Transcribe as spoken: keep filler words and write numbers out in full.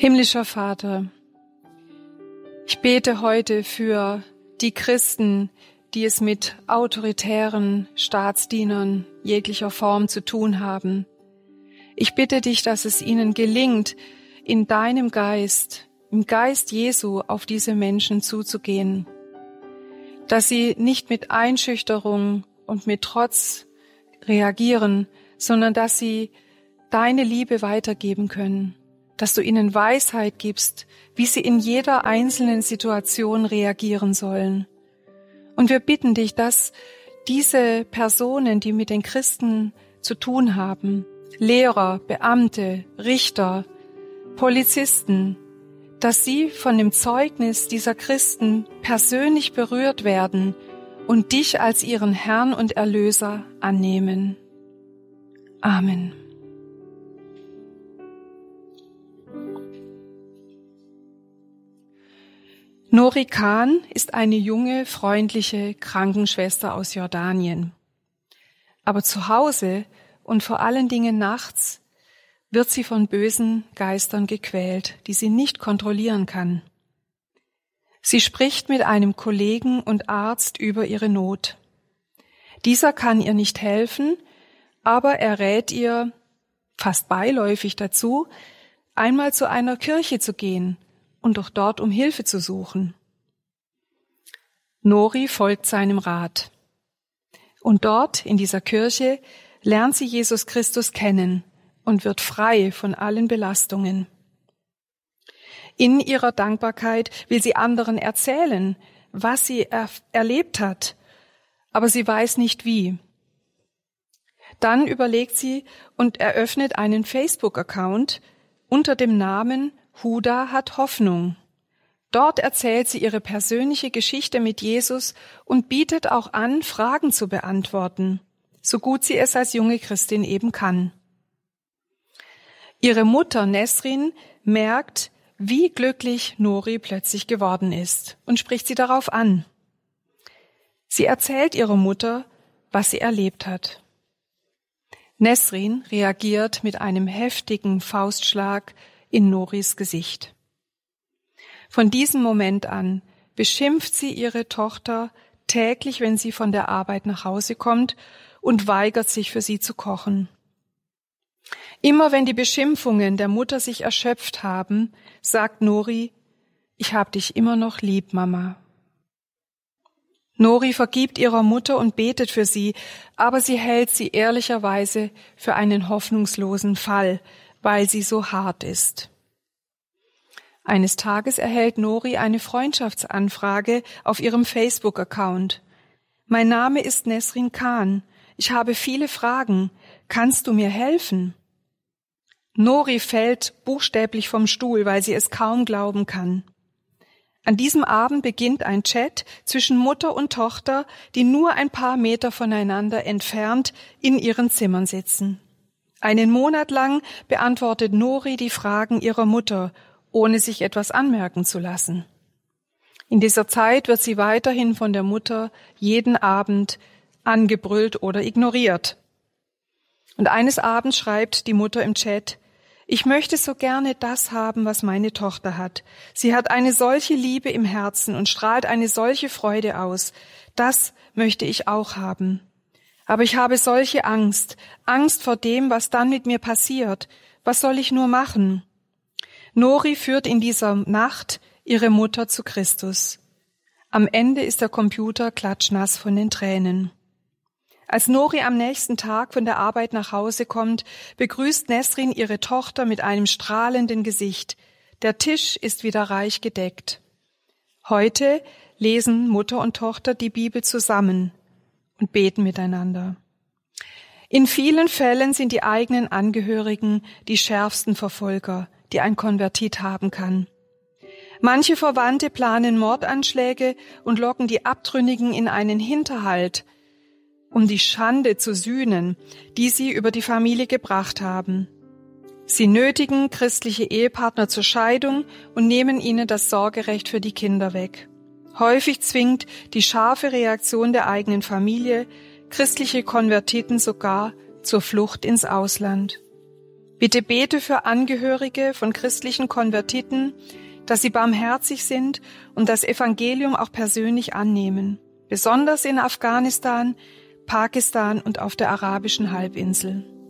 Himmlischer Vater, ich bete heute für die Christen, die es mit autoritären Staatsdienern jeglicher Form zu tun haben. Ich bitte dich, dass es ihnen gelingt, in deinem Geist, im Geist Jesu auf diese Menschen zuzugehen, dass sie nicht mit Einschüchterung und mit Trotz reagieren, sondern dass sie deine Liebe weitergeben können, dass du ihnen Weisheit gibst, wie sie in jeder einzelnen Situation reagieren sollen. Und wir bitten dich, dass diese Personen, die mit den Christen zu tun haben, Lehrer, Beamte, Richter, Polizisten, dass sie von dem Zeugnis dieser Christen persönlich berührt werden und dich als ihren Herrn und Erlöser annehmen. Amen. Nori Khan ist eine junge, freundliche Krankenschwester aus Jordanien. Aber zu Hause und vor allen Dingen nachts wird sie von bösen Geistern gequält, die sie nicht kontrollieren kann. Sie spricht mit einem Kollegen und Arzt über ihre Not. Dieser kann ihr nicht helfen, aber er rät ihr fast beiläufig dazu, einmal zu einer Kirche zu gehen und doch dort um Hilfe zu suchen. Nori folgt seinem Rat. Und dort, in dieser Kirche, lernt sie Jesus Christus kennen und wird frei von allen Belastungen. In ihrer Dankbarkeit will sie anderen erzählen, was sie er- erlebt hat, aber sie weiß nicht wie. Dann überlegt sie und eröffnet einen Facebook-Account unter dem Namen Huda hat Hoffnung. Dort erzählt sie ihre persönliche Geschichte mit Jesus und bietet auch an, Fragen zu beantworten, so gut sie es als junge Christin eben kann. Ihre Mutter Nesrin merkt, wie glücklich Nori plötzlich geworden ist und spricht sie darauf an. Sie erzählt ihrer Mutter, was sie erlebt hat. Nesrin reagiert mit einem heftigen Faustschlag in Noris Gesicht. Von diesem Moment an beschimpft sie ihre Tochter täglich, wenn sie von der Arbeit nach Hause kommt, und weigert sich für sie zu kochen. Immer wenn die Beschimpfungen der Mutter sich erschöpft haben, sagt Nori, ich hab dich immer noch lieb, Mama. Nori vergibt ihrer Mutter und betet für sie, aber sie hält sie ehrlicherweise für einen hoffnungslosen Fall, weil sie so hart ist. Eines Tages erhält Nori eine Freundschaftsanfrage auf ihrem Facebook-Account. Mein Name ist Nesrin Khan. Ich habe viele Fragen. Kannst du mir helfen? Nori fällt buchstäblich vom Stuhl, weil sie es kaum glauben kann. An diesem Abend beginnt ein Chat zwischen Mutter und Tochter, die nur ein paar Meter voneinander entfernt in ihren Zimmern sitzen. Einen Monat lang beantwortet Nori die Fragen ihrer Mutter, ohne sich etwas anmerken zu lassen. In dieser Zeit wird sie weiterhin von der Mutter jeden Abend angebrüllt oder ignoriert. Und eines Abends schreibt die Mutter im Chat, ich möchte so gerne das haben, was meine Tochter hat. Sie hat eine solche Liebe im Herzen und strahlt eine solche Freude aus. Das möchte ich auch haben. Aber ich habe solche Angst, Angst vor dem, was dann mit mir passiert. Was soll ich nur machen? Nori führt in dieser Nacht ihre Mutter zu Christus. Am Ende ist der Computer klatschnass von den Tränen. Als Nori am nächsten Tag von der Arbeit nach Hause kommt, begrüßt Nesrin ihre Tochter mit einem strahlenden Gesicht. Der Tisch ist wieder reich gedeckt. Heute lesen Mutter und Tochter die Bibel zusammen und beten miteinander. In vielen Fällen sind die eigenen Angehörigen die schärfsten Verfolger, die ein Konvertit haben kann. Manche Verwandte planen Mordanschläge und locken die Abtrünnigen in einen Hinterhalt, um die Schande zu sühnen, die sie über die Familie gebracht haben. Sie nötigen christliche Ehepartner zur Scheidung und nehmen ihnen das Sorgerecht für die Kinder weg. Häufig zwingt die scharfe Reaktion der eigenen Familie christliche Konvertiten sogar zur Flucht ins Ausland. Bitte bete für Angehörige von christlichen Konvertiten, dass sie barmherzig sind und das Evangelium auch persönlich annehmen, besonders in Afghanistan, Pakistan und auf der arabischen Halbinsel.